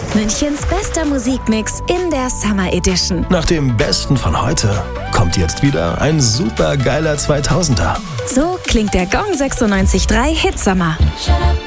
Münchens bester Musikmix in der Summer Edition. Nach dem Besten von heute kommt jetzt wieder ein super geiler 2000er. So klingt der Gong 96.3 Hitsommer. Shut up.